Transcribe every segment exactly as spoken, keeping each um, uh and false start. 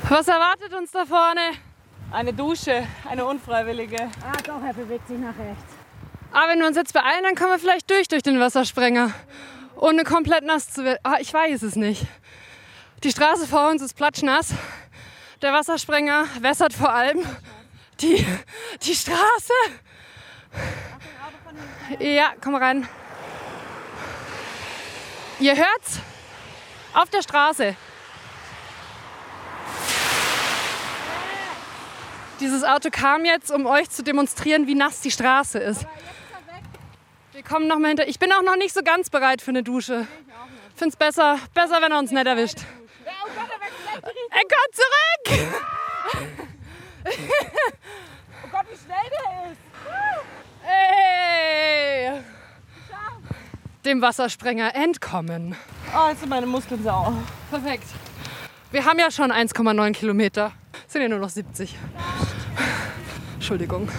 Was erwartet uns da vorne? Eine Dusche, eine unfreiwillige. Ah doch, er bewegt sich nach rechts. Aber wenn wir uns jetzt beeilen, dann kommen wir vielleicht durch durch den Wassersprenger. Ohne komplett nass zu werden. Ah, ich weiß es nicht. Die Straße vor uns ist platschnass. Der Wassersprenger wässert vor allem die, die Straße. Ja, komm rein. Ihr hört's? Auf der Straße. Dieses Auto kam jetzt, um euch zu demonstrieren, wie nass die Straße ist. Wir kommen noch mal hinter. Ich bin auch noch nicht so ganz bereit für eine Dusche. Ich finde es besser, besser, wenn er uns nicht erwischt. Er kommt zurück! Oh Gott, wie schnell der ist! Ey! Dem Wassersprenger entkommen. Oh, jetzt sind meine Muskeln sauer. Perfekt. Wir haben ja schon eins Komma neun Kilometer. Sind ja nur noch siebzig. Entschuldigung.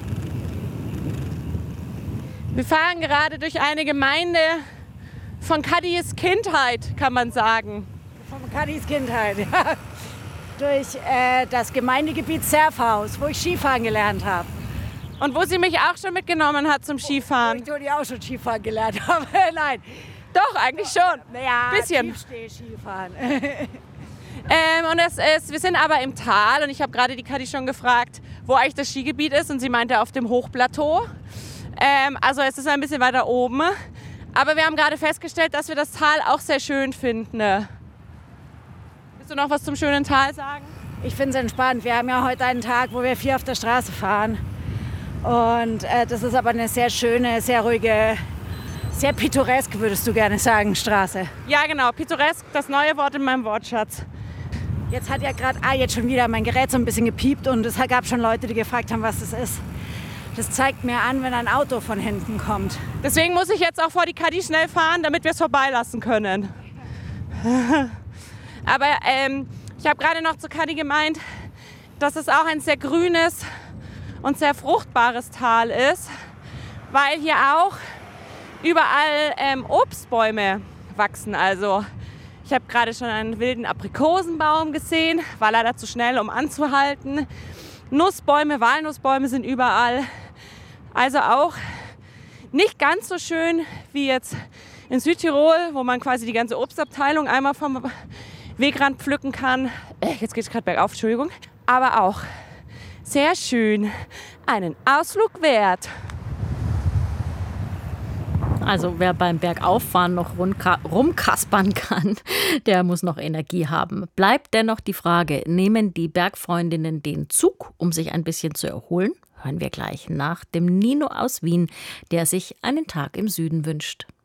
Wir fahren gerade durch eine Gemeinde von Kadis Kindheit, kann man sagen. Von Kadis Kindheit, ja. Durch äh, das Gemeindegebiet Serfhaus, wo ich Skifahren gelernt habe. Und wo sie mich auch schon mitgenommen hat zum Skifahren. Wo ich dort auch schon Skifahren gelernt habe. Nein. Doch, eigentlich schon. Naja, bisschen. Tiefsteh-Skifahren. ähm, und es ist, wir sind aber im Tal und ich habe gerade die Kadi schon gefragt, wo eigentlich das Skigebiet ist und sie meinte auf dem Hochplateau. Ähm, also es ist ein bisschen weiter oben. Aber wir haben gerade festgestellt, dass wir das Tal auch sehr schön finden. Willst du noch was zum schönen Tal sagen? Ich finde es entspannt. Wir haben ja heute einen Tag, wo wir viel auf der Straße fahren. Und äh, das ist aber eine sehr schöne, sehr ruhige, sehr pittoresk, würdest du gerne sagen, Straße. Ja, genau. Pittoresk, das neue Wort in meinem Wortschatz. Jetzt hat ja gerade, ah, jetzt schon wieder mein Gerät so ein bisschen gepiept und es gab schon Leute, die gefragt haben, was das ist. Das zeigt mir an, wenn ein Auto von hinten kommt. Deswegen muss ich jetzt auch vor die Kadi schnell fahren, damit wir es vorbeilassen können. Aber ähm, ich habe gerade noch zu Kadi gemeint, dass es auch ein sehr grünes und sehr fruchtbares Tal ist, weil hier auch überall ähm, Obstbäume wachsen. Also ich habe gerade schon einen wilden Aprikosenbaum gesehen, war leider zu schnell, um anzuhalten. Nussbäume, Walnussbäume sind überall. Also auch nicht ganz so schön wie jetzt in Südtirol, wo man quasi die ganze Obstabteilung einmal vom Wegrand pflücken kann. Äh, jetzt geht es gerade bergauf, Entschuldigung. Aber auch sehr schön, einen Ausflug wert. Also wer beim Bergauffahren noch rumkaspern kann, der muss noch Energie haben. Bleibt dennoch die Frage, nehmen die Bergfreundinnen den Zug, um sich ein bisschen zu erholen? Hören wir gleich nach dem Nino aus Wien, der sich einen Tag im Süden wünscht.